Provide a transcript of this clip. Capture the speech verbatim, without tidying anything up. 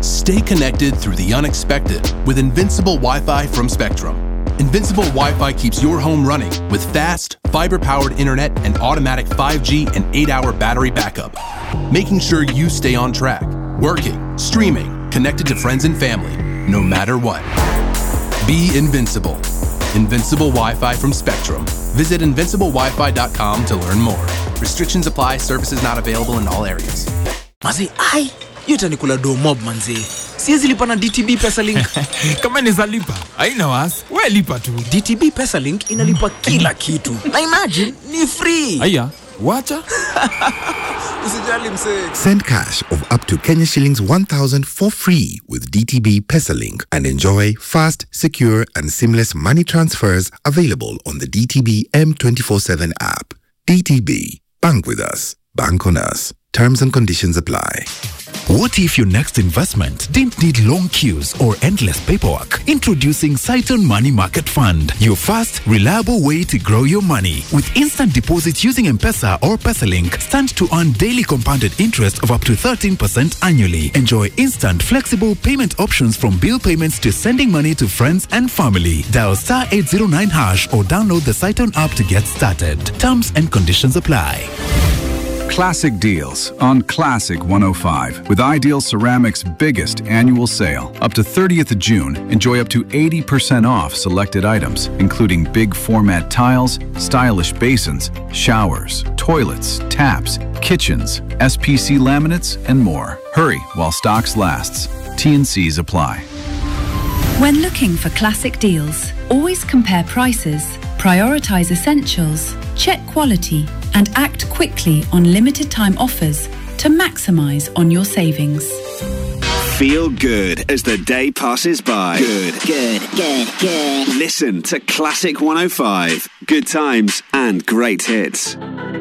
Stay connected through the unexpected with Invincible Wi-Fi from Spectrum. Invincible Wi-Fi keeps your home running with fast, fiber-powered internet and automatic five G and eight-hour battery backup, making sure you stay on track, working, streaming, connected to friends and family, no matter what. Be invincible. Invincible Wi-Fi from Spectrum. Visit invincible wi fi dot com to learn more. Restrictions apply. Services not available in all areas. Mazi, ai, yuta nikula do mob manzi. Siezi lipa na D T B PesaLink. Kama neza lipa, haina was, we lipa tu. D T B PesaLink inalipa kila kitu. Na imagine, ni free. Aya, wacha? Usijali mse. Send cash of up to Kenya shillings one thousand for free with D T B PesaLink and enjoy fast, secure and seamless money transfers available on the D T B M twenty-four seven app. D T B. Bank with us. Bank on us. Terms and conditions apply. What if your next investment didn't need long queues or endless paperwork? Introducing Saturn Money Market Fund, your fast, reliable way to grow your money. With instant deposits using M-Pesa or PesaLink, stand to earn daily compounded interest of up to thirteen percent annually. Enjoy instant, flexible payment options from bill payments to sending money to friends and family. Dial star eight oh nine hash or download the Saturn app to get started. Terms and conditions apply. Classic deals on Classic one oh five with Ideal Ceramics' biggest annual sale. Up to thirtieth of June, enjoy up to eighty percent off selected items, including big format tiles, stylish basins, showers, toilets, taps, kitchens, S P C laminates, and more. Hurry while stocks lasts. T and C's apply. When looking for classic deals, always compare prices, prioritize essentials, check quality, and act quickly on limited time offers to maximize on your savings. Feel good as the day passes by. Good. Good, good, good. Listen to Classic one oh five. Good times and great hits.